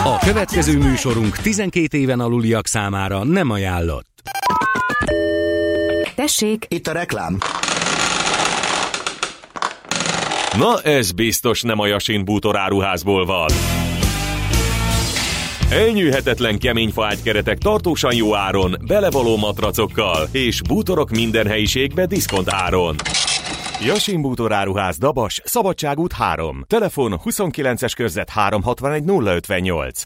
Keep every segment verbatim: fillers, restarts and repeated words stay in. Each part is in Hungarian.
A következő műsorunk tizenkét éven aluliak számára nem ajánlott. Tessék, itt a reklám. Na, ez biztos nem a Yasin bútoráruházból van. Elnyűhetetlen kemény faágykeretek tartósan jó áron, belevaló matracokkal és bútorok minden helyiségbe diszkont áron. Yasin bútoráruház, Dabas, Szabadságút három. Telefon huszonkilences körzet háromszázhatvanegy nulla ötvennyolc.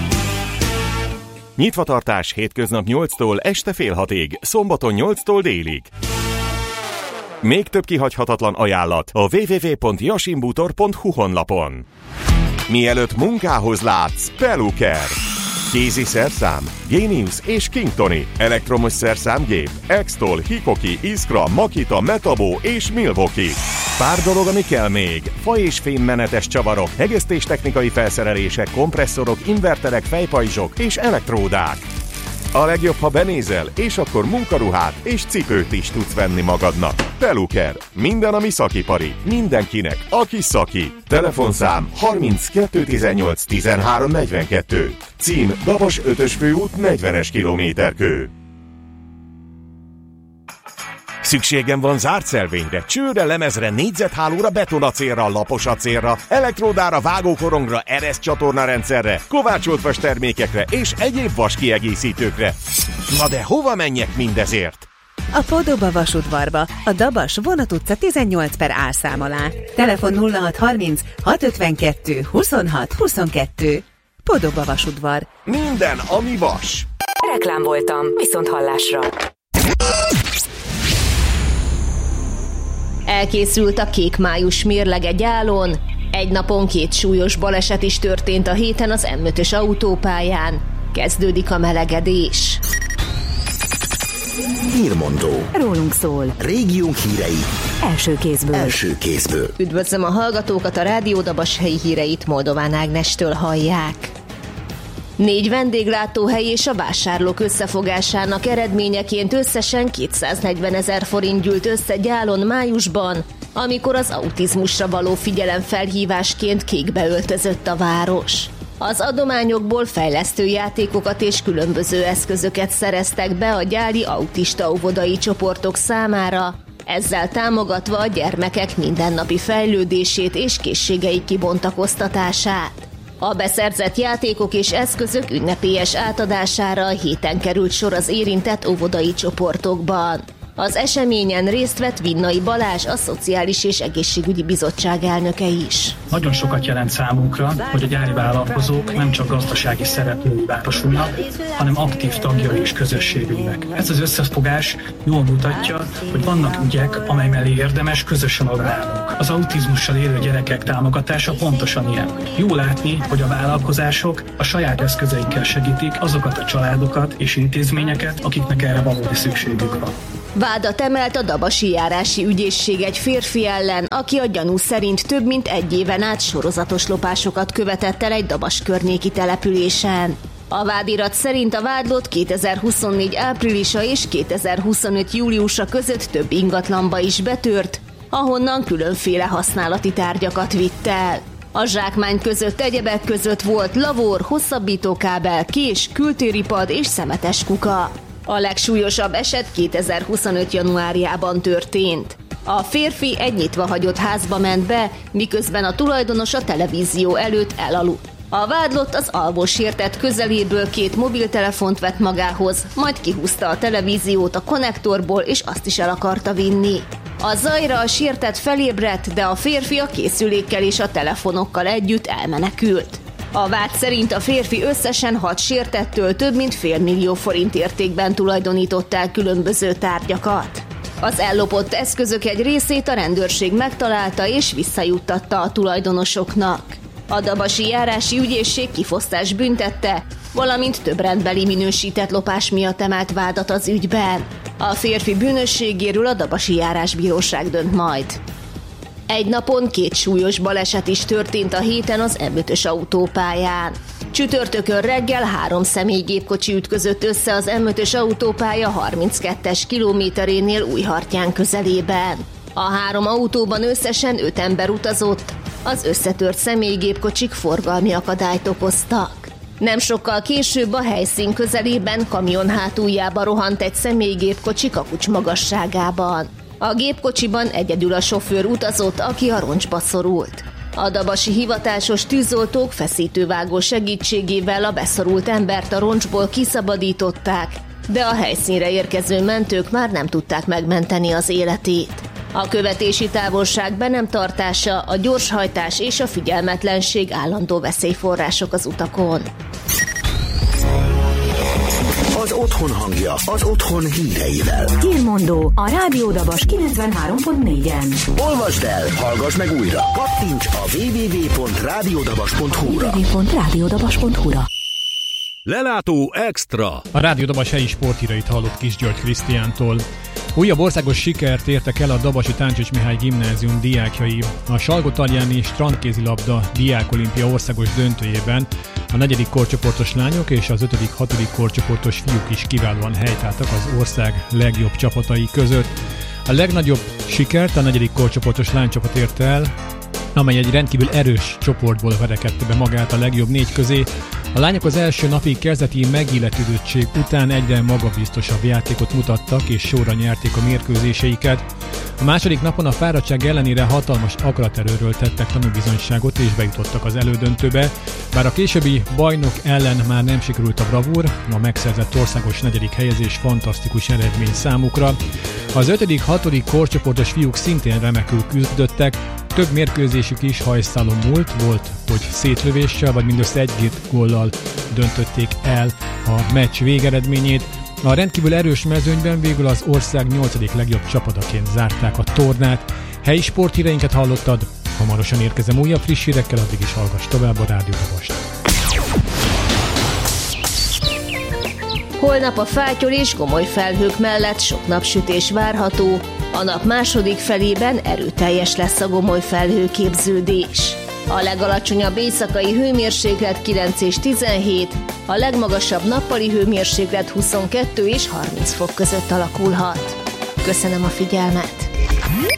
Nyitvatartás hétköznap nyolctól este fél hatig, szombaton nyolctól délig. Még több kihagyhatatlan ajánlat a double-u double-u double-u pont yasin bútor pont hu honlapon. Mielőtt munkához látsz, Peluker. Kézi szerszám, Genius és Kingtoni, elektromos szerszámgép, Extol, Hikoki, Iskra, Makita, Metabo és Milwaukee. Pár dolog, ami kell még. Fa és fémmenetes csavarok, hegesztéstechnikai felszerelések, kompresszorok, inverterek, fejpajzsok és elektródák. A legjobb, ha benézel, és akkor munkaruhát és cipőt is tudsz venni magadnak. Peluker. Minden, ami szakipari. Mindenkinek, aki szaki. Telefonszám harminckettő tizennyolc tizenhárom negyvenkettő. Cím Dabas ötös főút negyvenes kilométerkő. Szükségem van zárt szelvényre, csőre, lemezre, négyzethálóra, betonacélra, laposacélra, elektródára, vágókorongra, ereszcsatorna rendszerre, kovácsolt vas termékekre és egyéb vas kiegészítőkre. Na de hova menjek mindezért? a Podoba vasudvarba, a Dabas Vonat utca tizennyolc per A szám alá. Telefon nulla hat harminc hat ötvenkettő huszonhat huszonkettő. Podoba vasudvar. Minden, ami vas. Reklám voltam, viszont hallásra. Elkészült a kék május mérlege Gyálon. Egy napon két súlyos baleset is történt a héten az M ötös autópályán. Kezdődik a melegedés. Hírmondó. Rólunk szól. Régiónk hírei. Első kézből. Első kézből. Üdvözlöm a hallgatókat, a Rádió Dabas helyi híreit Moldován Ágnestől hallják. Négy vendéglátóhely és a vásárlók összefogásának eredményeként összesen kétszáznegyvenezer forint gyűlt össze Gyálon májusban, amikor az autizmusra való figyelemfelhívásként kékbe öltözött a város. Az adományokból fejlesztő játékokat és különböző eszközöket szereztek be a gyáli autista óvodai csoportok számára, ezzel támogatva a gyermekek mindennapi fejlődését és készségeik kibontakoztatását. A beszerzett játékok és eszközök ünnepélyes átadására a héten került sor az érintett óvodai csoportokban. Az eseményen részt vett Vinnai Balázs, a Szociális és Egészségügyi Bizottság elnöke is. Nagyon sokat jelent számunkra, hogy a gyári vállalkozók nem csak gazdasági szereplői városunknak, hanem aktív tagjai is közösségünknek. Ez az összefogás jól mutatja, hogy vannak ügyek, amely mellé érdemes közösen odaállnunk. Az autizmussal élő gyerekek támogatása pontosan ilyen. Jó látni, hogy a vállalkozások a saját eszközeikkel segítik azokat a családokat és intézményeket, akiknek erre valódi szükségük van. Vádat emelt a dabasi járási ügyészség egy férfi ellen, aki a gyanú szerint több mint egy éven át sorozatos lopásokat követett el egy Dabas környéki településen. A vádirat szerint a vádlott kétezer-huszonnégy áprilisa és kétezer-huszonöt júliusa között több ingatlanba is betört, ahonnan különféle használati tárgyakat vitt el. A zsákmány között egyebek között volt lavor, hosszabbítókábel, kés, kültéripad és szemetes kuka. A legsúlyosabb eset kétezer-huszonöt januárjában történt. A férfi egy nyitva hagyott házba ment be, miközben a tulajdonos a televízió előtt elaludt. A vádlott az alvósértett közeléből két mobiltelefont vett magához, majd kihúzta a televíziót a konnektorból, és azt is el akarta vinni. A zajra a sértett felébredt, de a férfi a készülékkel és a telefonokkal együtt elmenekült. A vád szerint a férfi összesen hat sértettől több mint fél millió forint értékben tulajdonított el különböző tárgyakat. Az ellopott eszközök egy részét a rendőrség megtalálta és visszajuttatta a tulajdonosoknak. A dabasi járási ügyészség kifosztás büntette, valamint több rendbeli minősített lopás miatt emelt vádat az ügyben. A férfi bűnösségéről a dabasi járásbíróság dönt majd. Egy napon két súlyos baleset is történt a héten az M ötös autópályán. Csütörtökön reggel három személygépkocsi ütközött össze az M ötös autópálya harminckettes kilométerénél Újhartyán közelében. A három autóban összesen öt ember utazott, az összetört személygépkocsik forgalmi akadályt okoztak. Nem sokkal később a helyszín közelében kamion hátuljába rohant egy személygépkocsi kakucs magasságában. A gépkocsiban egyedül a sofőr utazott, aki a roncsba szorult. A dabasi hivatásos tűzoltók feszítővágó segítségével a beszorult embert a roncsból kiszabadították, de a helyszínre érkező mentők már nem tudták megmenteni az életét. A követési távolság be nem tartása, a gyorshajtás és a figyelmetlenség állandó veszélyforrások az utakon. Az otthon hangja, az otthon híreivel. Hírmondó a Rádió Dabas kilencvenhárom pont négyen. Olvasd el, hallgass meg újra. Kattints a double-u double-u double-u pont rádiódabas pont hu-ra. double-u double-u double-u pont rádiódabas pont hu-ra. Lelátó Extra. A Rádió Dabas helyi sporthírait hallott Kis György Krisztiántól. Újabb országos sikert értek el a dabasi Táncsics Mihály gimnázium diákjai. A salgótarjáni strandkézilabda diákolimpia országos döntőjében a negyedik korcsoportos lányok és az ötödik hatodik korcsoportos fiúk is kiválóan helytáltak az ország legjobb csapatai között. A legnagyobb sikert a negyedik korcsoportos lánycsapat ért el, amely egy rendkívül erős csoportból verekedte be magát a legjobb négy közé. A lányok az első napi kezdeti megilletődöttség után egyre magabiztosabb játékot mutattak és sorra nyerték a mérkőzéseiket. A második napon a fáradtság ellenére hatalmas akaraterőről tettek tanúbizonyságot és bejutottak az elődöntőbe, bár a későbbi bajnok ellen már nem sikerült a bravúr, a megszerzett országos negyedik helyezés fantasztikus eredmény számukra. Az ötödik hatodik korcsoportos fiúk szintén remekül küzdöttek, több mérkőzésük is hajszálon múlt, volt, hogy szétlövéssel vagy mindössze egy góllal döntötték el a meccs végeredményét. A rendkívül erős mezőnyben végül az ország nyolcadik legjobb csapataként zárták a tornát. Helyi sporthíreinket hallottad, hamarosan érkezem újabb friss hírekkel, addig is hallgass tovább a Rádió Dabast. Holnap a fátyol és gomoly felhők mellett sok napsütés várható, a nap második felében erőteljes lesz a gomoly felhőképződés. A legalacsonyabb éjszakai hőmérséklet kilenc és tizenhét, a legmagasabb nappali hőmérséklet huszonkettő és harminc fok között alakulhat. Köszönöm a figyelmet!